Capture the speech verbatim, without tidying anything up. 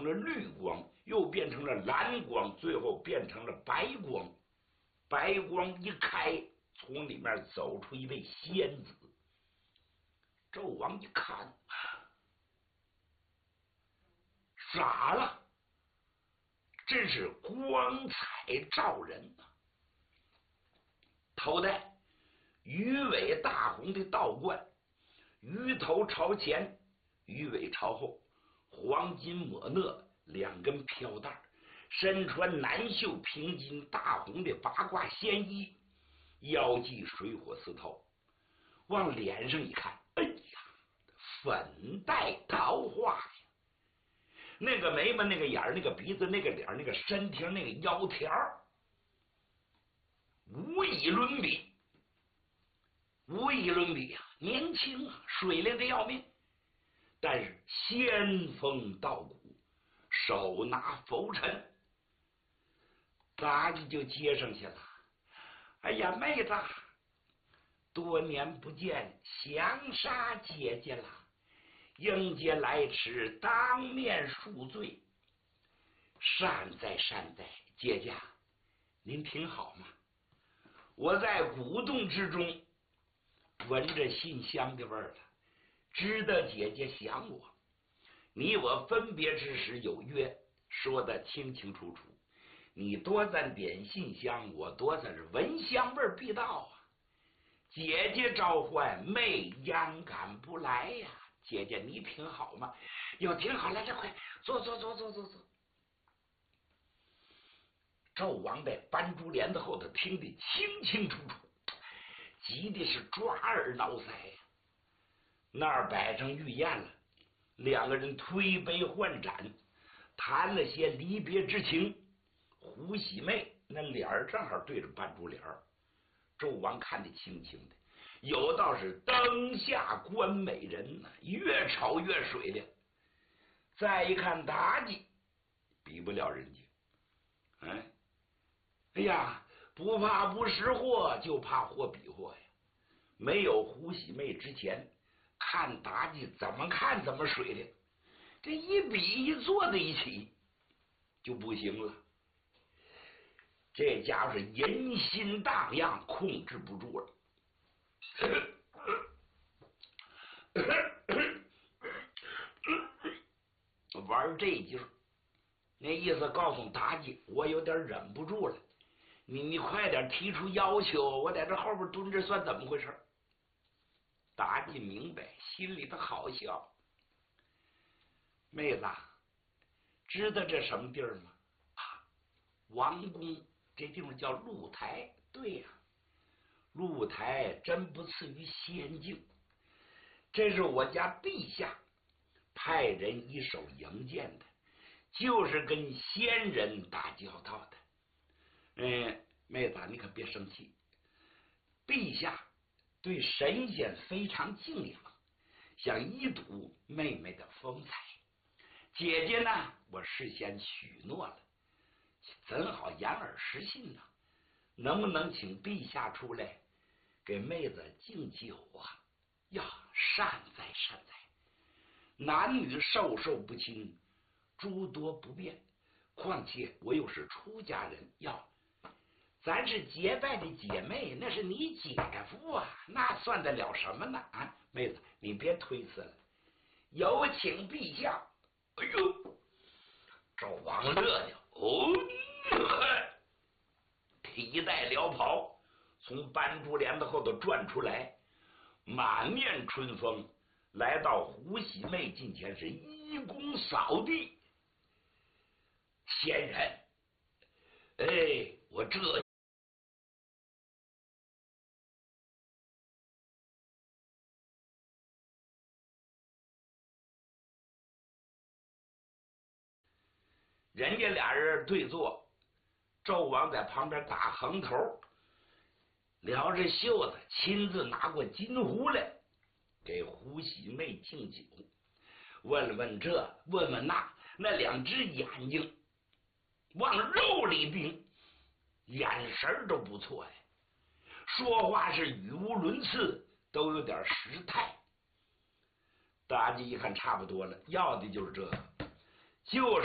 了绿光，又变成了蓝光，最后变成了白光。白光一开，从里面走出一位仙子。纣王一看，傻了，真是光彩照人啊！头戴鱼尾大红的道冠，鱼头朝前，鱼尾朝后，黄金抹讷，两根飘带，身穿南绣平金大红的八卦仙衣，腰系水火丝绦。往脸上一看，哎呀，粉黛桃花呀！那个眉毛，那个眼儿，那个鼻子，那个脸，那个身体，那个腰条，无以伦比，无以伦比啊！年轻啊，水灵的要命，但是仙风道骨，手拿拂尘，妲己就接上去了。哎呀，妹子，多年不见，想杀姐姐了。迎接来迟，当面恕罪。善哉善哉，姐姐，您挺好吗？我在古洞之中闻着馨香的味儿了，知道姐姐想我。你我分别之时有约，说的清清楚楚。你多赞点馨香，我多赞是闻香味必到啊。姐姐召唤，妹央赶不来呀。姐姐你挺好吗？有挺好，来来快坐坐坐坐坐坐。纣王在斑竹帘子后头听得清清楚楚，急的是抓耳挠腮呀。那儿摆上御宴了，两个人推杯换盏，谈了些离别之情。胡喜妹那脸儿正好对着斑竹帘儿，纣王看得清清的。有道是灯下观美人呢，越瞅越水灵。再一看妲己，比不了人家。哎，哎呀，不怕不识货，就怕货比货呀。没有胡喜妹之前，看妲己怎么看怎么水灵，这一比一坐在一起就不行了。这家伙是淫心荡漾，控制不住了。玩这劲儿，那意思告诉妲己，我有点忍不住了，你你快点提出要求，我在这后边蹲着算怎么回事？妲己明白，心里头好笑。妹子，知道这什么地儿吗？啊，王宫，这地方叫露台。对呀、啊，露台真不次于仙境，这是我家陛下派人一手营建的，就是跟仙人打交道的。嗯，妹子，你可别生气，陛下对神仙非常敬仰，想一睹妹妹的风采。姐姐呢，我事先许诺了，怎好言而实信呢？能不能请陛下出来给妹子敬酒啊？呀，善哉善哉，男女授受不亲，诸多不便，况且我又是出家人，要咱是结拜的姐妹，那是你姐夫啊，那算得了什么呢？啊，妹子，你别推辞了，有请陛下。哎呦，纣王乐的哦，提带撩袍从斑竹帘子后头转出来，满面春风，来到胡喜妹近前，是一躬扫地。仙人，哎，我这人家俩人对坐，纣王在旁边打横头，撩着袖子，亲自拿过金壶来给胡喜妹敬酒。问问这，问问那，那两只眼睛往肉里盯，眼神都不错呀。说话是语无伦次，都有点时态。妲己一看差不多了，要的就是这个，就